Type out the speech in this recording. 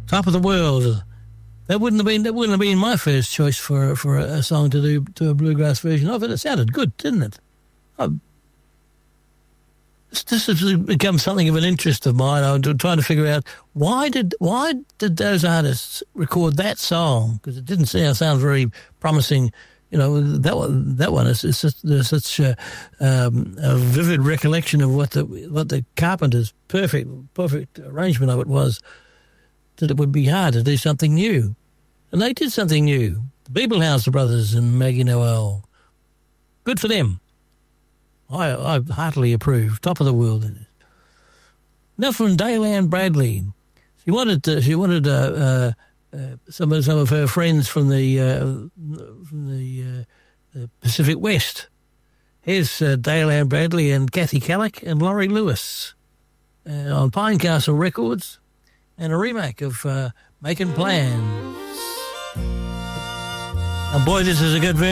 Top of the World. That wouldn't have been my first choice for a song to do a bluegrass version of it. It sounded good, didn't it? This has become something of an interest of mine. I'm trying to figure out why did those artists record that song, because it didn't sound very promising. You know, that one is there's such a vivid recollection of what the Carpenters' perfect arrangement of it was, that it would be hard to do something new. And they did something new. The Beeblehouse Brothers and Maggie Noel. Good for them. I heartily approve. Top of the World. Now from Dale Ann Bradley. She wanted some of her friends from the Pacific West. Here's Dale Ann Bradley and Kathy Kallick and Laurie Lewis on Pinecastle Records, and a remake of Making Plans. And boy, this is a good version.